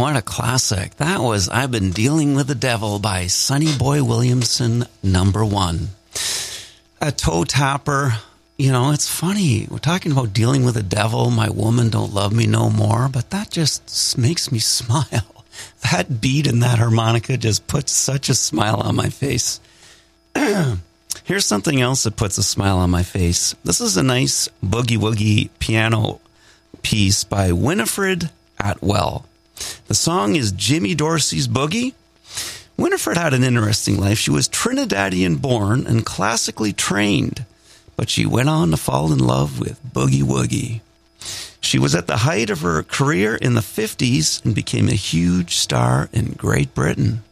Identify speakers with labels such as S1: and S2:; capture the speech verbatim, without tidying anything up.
S1: what a classic. That was I've Been Dealing with the Devil by Sonny Boy Williamson, number one. A toe tapper. You know, it's funny. We're talking about dealing with the devil. My woman don't love me no more. But that just makes me smile. That beat and that harmonica just puts such a smile on my face. Here's something else that puts a smile on my face. This is a nice boogie-woogie piano piece by Winifred Atwell. The song is Jimmy Dorsey's Boogie. Winifred had an interesting life. She was Trinidadian born and classically trained, but she went on to fall in love with boogie-woogie. She was at the height of her career in the fifties and became a huge star in Great Britain.